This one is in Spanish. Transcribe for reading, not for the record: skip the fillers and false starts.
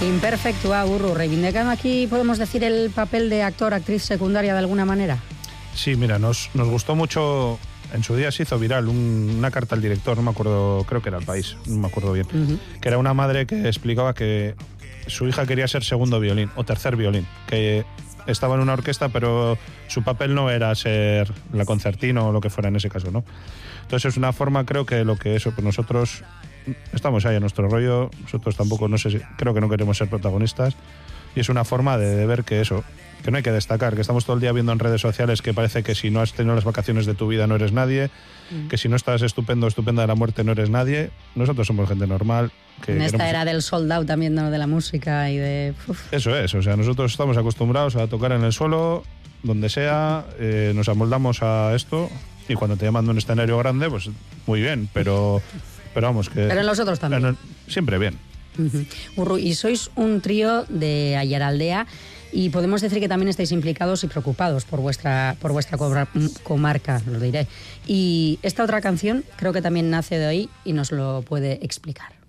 Imperfectua, Urru, reivindicando aquí, podemos decir, el papel de actor, actriz secundaria de alguna manera. Sí, mira, nos gustó mucho. En su día se hizo viral una carta al director, no me acuerdo, creo que era El País, no me acuerdo bien, que era una madre que explicaba que su hija quería ser segundo violín o tercer violín, que estaba en una orquesta, pero su papel no era ser la concertina o lo que fuera en ese caso, ¿no? Entonces es una forma, creo que lo que eso, pues nosotros estamos ahí en nuestro rollo, nosotros tampoco, no sé si, creo que no queremos ser protagonistas, y es una forma de ver que eso, que no hay que destacar, que estamos todo el día viendo en redes sociales que parece que si no has tenido las vacaciones de tu vida no eres nadie, que si no estás estupenda de la muerte no eres nadie. Nosotros somos gente normal. Que en esta era del sold out también, ¿no? De la música y de... Eso es, o sea, nosotros estamos acostumbrados a tocar en el suelo, donde sea, nos amoldamos a esto, y cuando te llaman de un escenario grande, pues muy bien, pero vamos que... Pero en los otros también. Siempre bien. Urru, y sois un trío de Aiaraldea, y podemos decir que también estáis implicados y preocupados por vuestra comarca, lo diré. Y esta otra canción creo que también nace de ahí y nos lo puede explicar.